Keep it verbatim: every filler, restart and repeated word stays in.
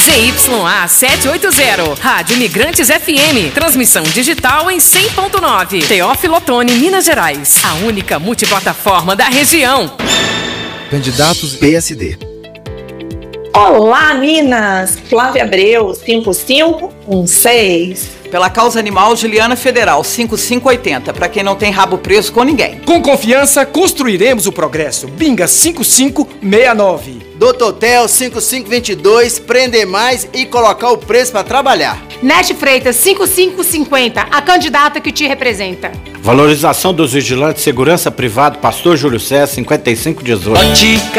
Z Y A setecentos e oitenta, Rádio Imigrantes F M, transmissão digital em cem ponto nove. Teófilo Otoni, Minas Gerais, a única multiplataforma da região. Candidatos P S D. Olá, Minas! Flávia Abreu, cinco cinco um seis. Pela causa animal, Juliana Federal, cinco cinco oito zero. Para quem não tem rabo preso com ninguém. Com confiança, construiremos o progresso. Binga cinco cinco seis nove. Doutor Tel, cinco cinco dois dois. Prender mais e colocar o preço para trabalhar. Nete Freitas, cinco cinco cinco zero. A candidata que te representa. Valorização dos vigilantes de segurança privado, Pastor Júlio César, cinquenta e cinco dezoito.